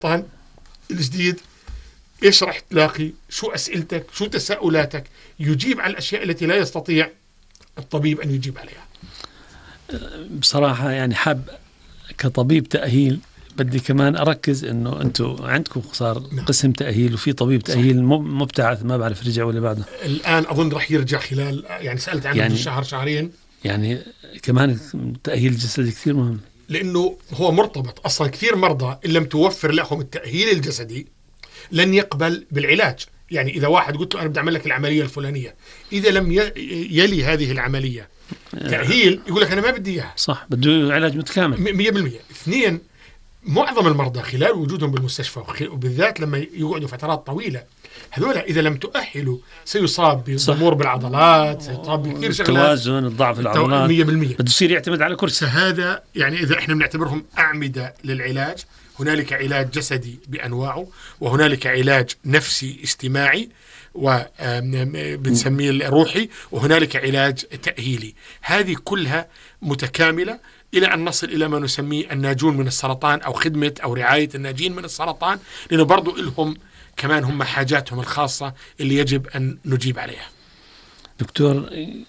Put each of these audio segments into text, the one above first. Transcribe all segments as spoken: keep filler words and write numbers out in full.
طبعا الجديد إيش راح تلاقي؟ شو أسئلتك؟ شو تساؤلاتك؟ يجيب على الأشياء التي لا يستطيع الطبيب أن يجيب عليها. بصراحة يعني حاب كطبيب تأهيل بدي كمان أركز إنه أنتوا عندكم صار قسم تأهيل وفي طبيب تأهيل مبتعث، ما بعرف رجع ولا بعده. الآن أظن راح يرجع خلال يعني سألت عنه يعني شهر شهرين. يعني كمان التأهيل الجسدي كثير مهم، لأنه هو مرتبط أصلا. كثير مرضى إن لم توفر لهم التأهيل الجسدي لن يقبل بالعلاج. يعني إذا واحد قلت له أنا بدي أعمل لك العملية الفلانية، إذا لم يلي هذه العملية تأهيل يقول لك أنا ما بدي إياها. صح، بده علاج متكامل مية بالمية. اثنين، معظم المرضى خلال وجودهم بالمستشفى وبالذات لما يقعدوا فترات طويلة، هذولا إذا لم تؤهلوا سيصاب بضمور بالعضلات، سيصاب بكثير شغلات، التوازن، الضعف العضلات، مية بالمية بده يصير يعتمد على كرسي. هذا يعني إذا إحنا بنعتبرهم أعمدة للعلاج. هنالك علاج جسدي بأنواعه، وهنالك علاج نفسي اجتماعي وبنسميه الروحي، وهنالك علاج تأهيلي. هذه كلها متكاملة إلى أن نصل إلى ما نسميه الناجون من السرطان أو خدمة أو رعاية الناجين من السرطان، لأنه برضو إلهم كمان هم حاجاتهم الخاصة اللي يجب أن نجيب عليها. دكتور،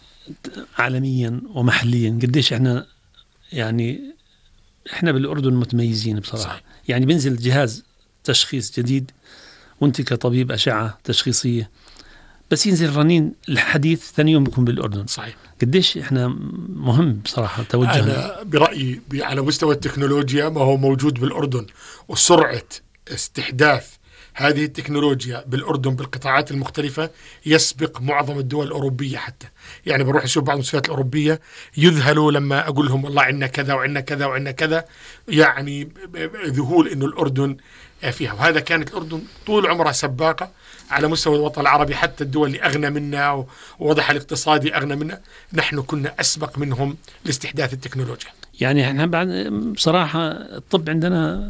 عالميا ومحليا قديش إحنا يعني إحنا بالأردن متميزين بصراحة. صحيح. يعني بنزل جهاز تشخيص جديد وانت كطبيب أشعة تشخيصية بس ينزل رنين الحديث ثاني يوم بيكون بالأردن. صحيح. قديش إحنا مهم بصراحة توجه. أنا برأيي على مستوى التكنولوجيا ما هو موجود بالأردن وسرعة استحداث هذه التكنولوجيا بالأردن بالقطاعات المختلفة يسبق معظم الدول الأوروبية. حتى يعني بروح أشوف بعض المستشفيات الأوروبية يذهلوا لما أقول لهم والله عندنا كذا وعندنا كذا وعندنا كذا، يعني ذهول إنه الأردن فيها. وهذا كانت الأردن طول عمرها سباقة على مستوى الوطن العربي، حتى الدول اللي أغنى منا ووضعها الاقتصادي أغنى منا نحن كنا أسبق منهم لاستحداث التكنولوجيا. يعني احنا بعد بصراحة الطب عندنا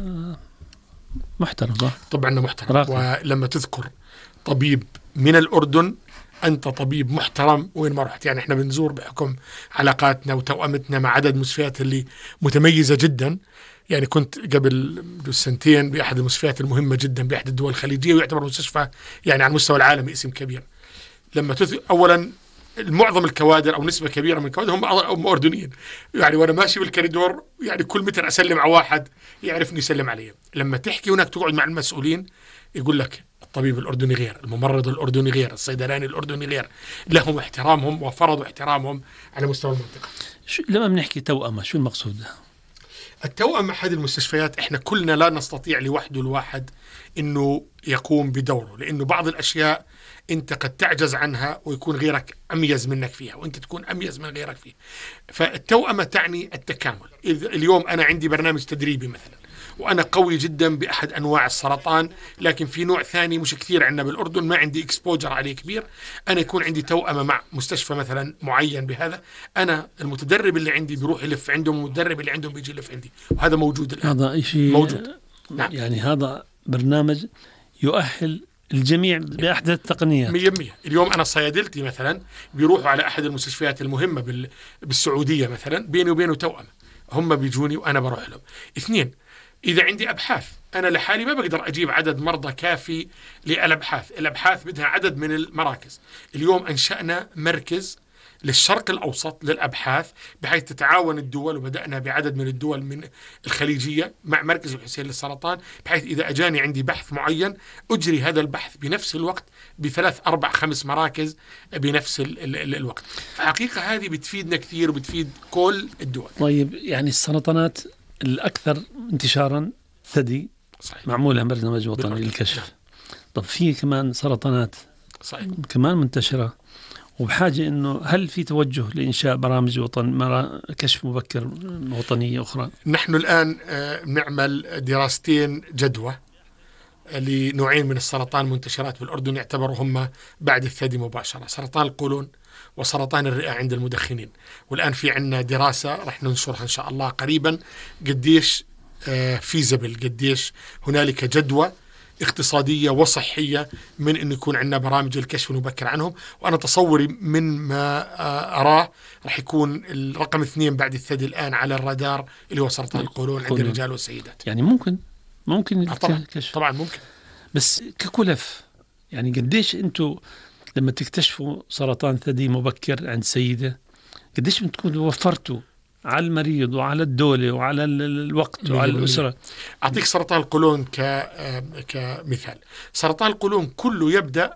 محترم. طب عندنا محترم راقم. ولما تذكر طبيب من الأردن أنت طبيب محترم وين ما رحت. يعني احنا بنزور بحكم علاقاتنا وتوأمتنا مع عدد المستشفيات اللي متميزة جدا. يعني كنت قبل سنتين بأحد المستشفيات المهمة جدا بأحد الدول الخليجية ويعتبر مستشفى يعني على المستوى العالمي اسم كبير. لما تذكر أولا معظم الكوادر أو نسبة كبيرة من الكوادر هم هم أردنيين. يعني وأنا ماشي بالكوريدور يعني كل متر أسلم على واحد يعرفني يسلم علي. لما تحكي هناك تقعد مع المسؤولين يقول لك الطبيب الأردني غير، الممرض الأردني غير، الصيدلاني الأردني غير، لهم احترامهم وفرضوا احترامهم على مستوى المنطقة. شو لما بنحكي توأمة شو المقصود ده؟ التوأمة أحد المستشفيات إحنا كلنا لا نستطيع لوحده الواحد إنه يقوم بدوره، لأنه بعض الأشياء أنت قد تعجز عنها ويكون غيرك أميز منك فيها وأنت تكون أميز من غيرك فيها. فالتوأمة تعني التكامل. إذا اليوم أنا عندي برنامج تدريبي مثلا وأنا قوي جدا بأحد أنواع السرطان، لكن في نوع ثاني مش كثير عندنا بالأردن ما عندي إكسبوجر عليه كبير، أنا يكون عندي توأمة مع مستشفى مثلا معين بهذا، أنا المتدرب اللي عندي بيروح يلف عندهم والمدرب اللي عندهم بيجي يلف عندي، وهذا موجود الآن. هذا شيء موجود. نعم. يعني هذا برنامج يؤهل الجميع بأحدث التقنيات. مية مية. اليوم أنا صيادلتي مثلا بيروحوا على أحد المستشفيات المهمة بالسعودية مثلا، بيني وبينه توأمة، هم بيجوني وأنا بروح لهم. اثنين، إذا عندي أبحاث أنا لحالي ما بقدر أجيب عدد مرضى كافي للأبحاث، الأبحاث بدها عدد من المراكز. اليوم أنشأنا مركز للشرق الأوسط للأبحاث بحيث تتعاون الدول، وبدأنا بعدد من الدول من الخليجية مع مركز الحسين للسرطان، بحيث إذا أجاني عندي بحث معين أجري هذا البحث بنفس الوقت بثلاث أربع خمس مراكز بنفس ال ال الوقت. فحقيقة هذه بتفيدنا كثير وبتفيد كل الدول. طيب يعني السرطانات الأكثر انتشارا ثدي. صحيح. معمولة برنامج وطني للكشف. نعم. طب في كمان سرطانات صحيح. كمان منتشرة وبحاجة إنه هل في توجه لإنشاء برامج وطن مرا... كشف مبكر وطنية أخرى؟ نحن الآن نعمل دراستين جدوى لنوعين من السرطان منتشرات بالأردن يعتبروا هم بعد الثدي مباشرة، سرطان القولون وسرطان الرئة عند المدخنين. والآن في عنا دراسة رح ننشرها إن شاء الله قريبا قديش فيزبل، قديش هنالك جدوى اقتصادية وصحية من أن يكون عندنا برامج الكشف المبكر عنهم. وأنا تصوري من ما أراه رح يكون الرقم اثنين بعد الثدي الآن على الرادار اللي هو سرطان القولون عند الرجال والسيدات. يعني ممكن ممكن آه طبعا. كشف. طبعا ممكن. بس ككلف يعني قديش انتوا لما تكتشفوا سرطان ثدي مبكر عند سيدة قديش بتكونوا وفرتوا على المريض وعلى الدولة وعلى الوقت وعلى الأسرة؟ أعطيك سرطان القولون ك... كمثال. سرطان القولون كله يبدأ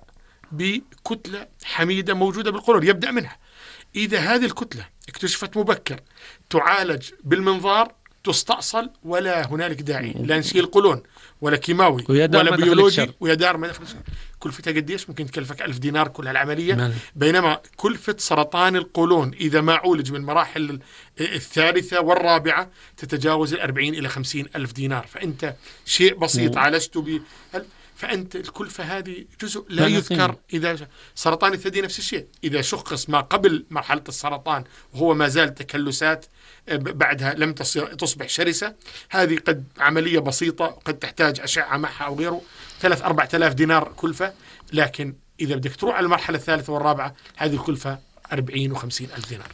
بكتلة حميدة موجودة بالقولون، يبدأ منها. إذا هذه الكتلة اكتشفت مبكر تعالج بالمنظار تستأصل، ولا هنالك داعي لا نشيل قولون ولا كيماوي ولا بيولوجي، ويا دار ما دخل. كلفتها قديش؟ ممكن تكلفك ألف دينار كل هالعملية. مال. بينما كلفة سرطان القولون إذا ما عولج من المراحل الثالثة والرابعة تتجاوز الأربعين إلى خمسين ألف دينار. فأنت شيء بسيط عالجته ب فأنت الكلفة هذه جزء لا يذكر. إذا سرطان الثدي نفس الشيء، إذا شخص ما قبل مرحلة السرطان وهو ما زال تكلسات بعدها لم تصبح شرسة، هذه قد عملية بسيطة قد تحتاج أشعة معها أو غيره، ثلاث أربعة آلاف دينار كلفة. لكن إذا بدك تروح على المرحلة الثالثة والرابعة هذه الكلفة أربعين وخمسين ألف دينار.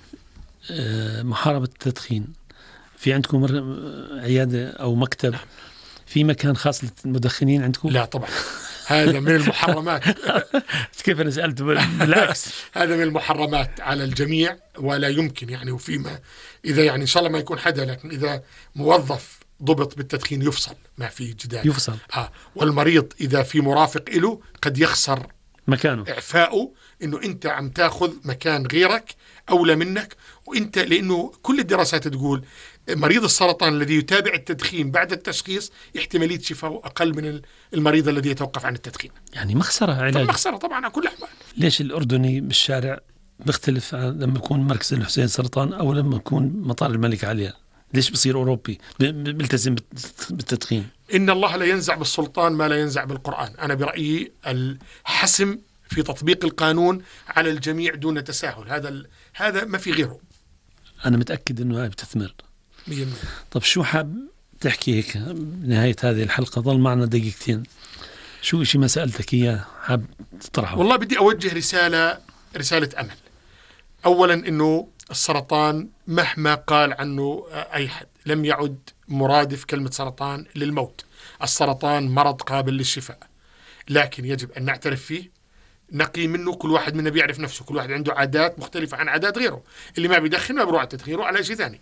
محاربة التدخين، في عندكم عيادة أو مكتب في مكان خاص للمدخنين عندكم؟ لا طبعا، هذا من المحرمات. كيف أنا سألت؟ بالعكس. هذا من المحرمات على الجميع ولا يمكن يعني. وفيما إذا يعني إن شاء الله ما يكون حدا، لكن إذا موظف ضبط بالتدخين يفصل، ما في جدال. يفصل. آه. والمريض إذا في مرافق له قد يخسر مكانه، إعفاؤه، إنه أنت عم تأخذ مكان غيرك أولى منك. وأنت لأنه كل الدراسات تقول مريض السرطان الذي يتابع التدخين بعد التشخيص احتمالية شفاءه أقل من المريض الذي يتوقف عن التدخين. يعني مخسرة علاج. مخسرة طبعا على كل الأحوال. ليش الأردني بالشارع بيختلف لما يكون مركز الحسين سرطان أو لما يكون مطار الملك عليا؟ ليش بصير أوروبي بيلتزم بالتدخين؟ إن الله لا ينزع بالسلطان ما لا ينزع بالقرآن. أنا برأيي الحسم في تطبيق القانون على الجميع دون تساهل، هذا هذا ما في غيره. أنا متأكد إنه هاي بتثمر. مية. طب شو حاب تحكي هيك بنهاية هذه الحلقة؟ ظل معنا دقيقتين. شو شيء ما سألتك إياه حاب تطرحه؟ والله بدي أوجه رسالة رسالة أمل. أولا إنه السرطان مهما قال عنه أي حد لم يعد مرادف كلمة سرطان للموت. السرطان مرض قابل للشفاء، لكن يجب أن نعترف فيه، نقي منه. كل واحد منا بيعرف نفسه، كل واحد عنده عادات مختلفة عن عادات غيره. اللي ما بيدخن ما بيروح على التدخين، يروح على شيء ثاني.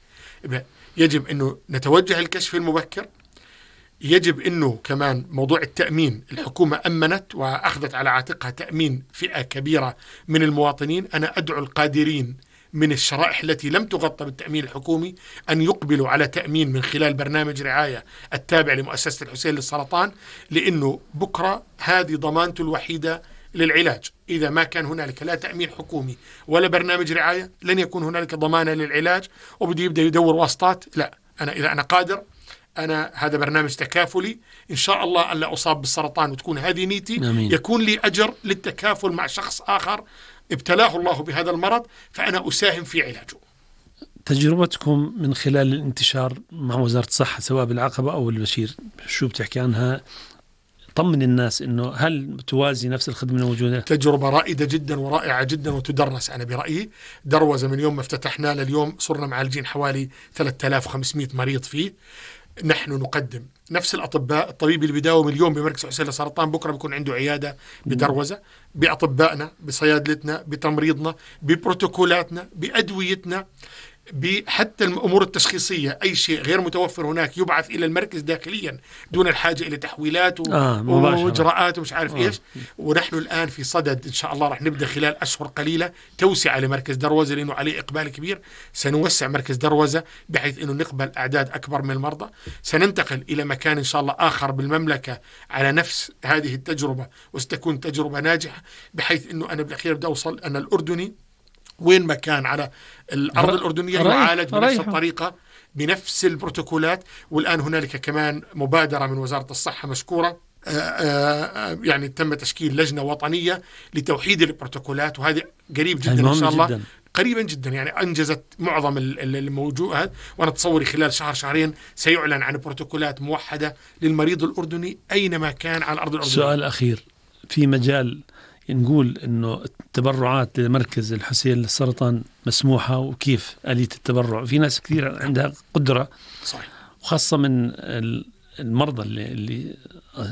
يجب أنه نتوجه الكشف المبكر. يجب أنه كمان موضوع التأمين، الحكومة أمنت وأخذت على عاتقها تأمين فئة كبيرة من المواطنين. أنا أدعو القادرين من الشرائح التي لم تغطى بالتأمين الحكومي أن يقبلوا على تأمين من خلال برنامج رعاية التابع لمؤسسة الحسين للسرطان، لأنه بكرة هذه ضمانته الوحيدة للعلاج. إذا ما كان هنالك لا تأمين حكومي ولا برنامج رعاية لن يكون هنالك ضمانة للعلاج، وبدي يبدأ يدور واسطات. لا، أنا إذا أنا قادر، أنا هذا برنامج تكافلي إن شاء الله أن لا أصاب بالسرطان وتكون هذه نيتي. أمين. يكون لي أجر للتكافل مع شخص آخر ابتلاه الله بهذا المرض، فأنا أساهم في علاجه. تجربتكم من خلال الانتشار مع وزارة الصحة سواء بالعقبة أو البشير، شو بتحكي عنها؟ طمن الناس إنه هل توازي نفس الخدمة الموجودة؟ تجربة رائدة جدا ورائعة جدا وتدرس. أنا برأيي دروزة من يوم ما افتتحنا لليوم صرنا معالجين حوالي ثلاثة آلاف وخمسمئة مريض فيه. نحن نقدم نفس الأطباء. الطبيب اللي بيداوم اليوم بمركز حسين للسرطان بكرة بيكون عنده عيادة بدروزة، بأطبائنا، بصيادلتنا، بتمريضنا، ببروتوكولاتنا، بأدوية، بحتى الأمور التشخيصية. أي شيء غير متوفر هناك يبعث إلى المركز داخليا دون الحاجة إلى تحويلات و... آه وإجراءات ومش عارف آه. إيش. ونحن الآن في صدد إن شاء الله رح نبدأ خلال أشهر قليلة توسعة لمركز دروزة، لأنه عليه إقبال كبير. سنوسع مركز دروزة بحيث أنه نقبل أعداد أكبر من المرضى. سننتقل إلى مكان إن شاء الله آخر بالمملكة على نفس هذه التجربة، وستكون تجربة ناجحة، بحيث أنه أنا بالأخير بدي أوصل أن الأردني وين ما كان على الأرض الأردنية يعالج بنفس الطريقة بنفس البروتوكولات. والآن هنالك كمان مبادرة من وزارة الصحة مشكورة، يعني تم تشكيل لجنة وطنية لتوحيد البروتوكولات، وهذه قريب جدا إن شاء الله جداً. قريبا جدا يعني أنجزت معظم الموجود. وأنا تصوري خلال شهر شهرين سيعلن عن بروتوكولات موحدة للمريض الأردني أينما كان على الأرض الأردنية. سؤال أخير، في مجال نقول إنه التبرعات لمركز الحسين للسرطان مسموحة، وكيف آلية التبرع؟ في ناس كثير عندها قدرة، صحيح، وخاصة من المرضى اللي, اللي